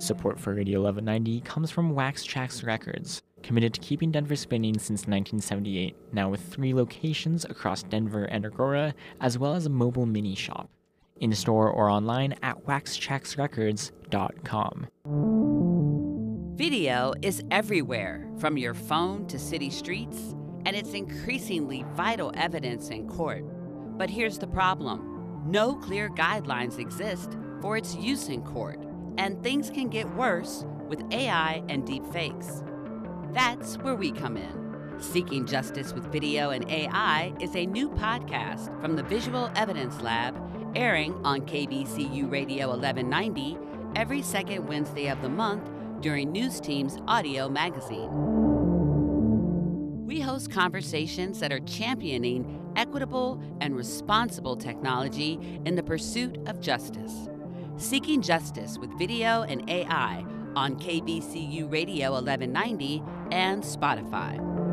Support for Radio 1190 comes from Wax Trax Records, committed to keeping Denver spinning since 1978, now with 3 locations across Denver and Aurora, as well as a mobile mini shop. In-store or online at waxtraxrecords.com. Video is everywhere, from your phone to city streets, and it's increasingly vital evidence in court. But here's the problem. No clear guidelines exist for its use in court, and things can get worse with AI and deepfakes. That's where we come in. Seeking Justice with Video and AI is a new podcast from the Visual Evidence Lab, airing on KBCU Radio 1190 every second Wednesday of the month during News Team's audio magazine. We host conversations that are championing equitable and responsible technology in the pursuit of justice. Seeking Justice with Video and AI on KBCU Radio 1190 and Spotify.